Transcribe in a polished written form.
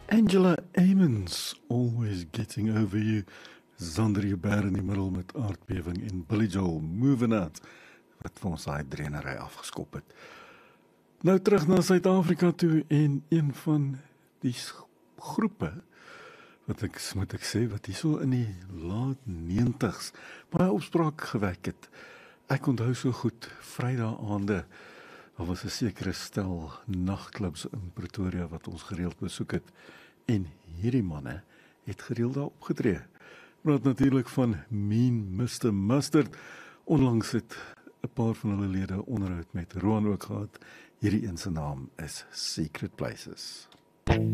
Angela Ammons, Always Getting Over You. Zander Joubert in die middel met aardbewing en Billy Joel, Moving Out, wat vir ons daai dreenery afgeskop het. Nou terug na Suid-Afrika toe en een van die groepe, moet ek sê, wat hier so in die laat 90s baie opspraak gewek het. Ek onthou so goed, Vrydae-aande, daar was 'n sekere stel nagklubs in Pretoria wat ons gereeld besoek het, en hierdie manne het gereeld daar opgetree. Praat natuurlik van Mean Mr. Mustard. Onlangs het 'n paar van hulle lede onderhoud met Roan ook gehad. Hierdie een se naam is Secret Places.